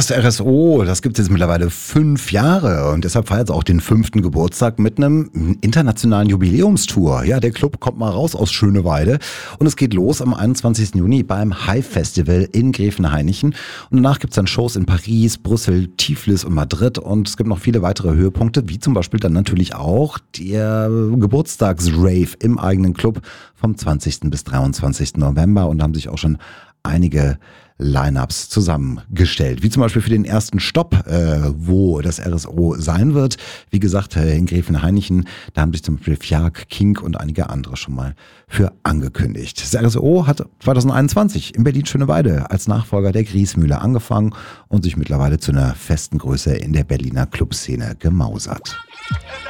Das RSO, das gibt es jetzt mittlerweile 5 Jahre und deshalb feiert es auch den 5. Geburtstag mit einem internationalen Jubiläumstour. Ja, der Club kommt mal raus aus Schöneweide und es geht los am 21. Juni beim Hive Festival in Gräfenhainichen. Und danach gibt es dann Shows in Paris, Brüssel, Tiflis und Madrid und es gibt noch viele weitere Höhepunkte, wie zum Beispiel dann natürlich auch der Geburtstagsrave im eigenen Club vom 20. bis 23. November und da haben sich auch schon einige Line-Ups zusammengestellt, wie zum Beispiel für den ersten Stopp, wo das RSO sein wird. Wie gesagt, in Gräfenhainichen, da haben sich zum Beispiel Fjak, Kink und einige andere schon mal für angekündigt. Das RSO hat 2021 in Berlin-Schöneweide als Nachfolger der Griesmühle angefangen und sich mittlerweile zu einer festen Größe in der Berliner Clubszene gemausert.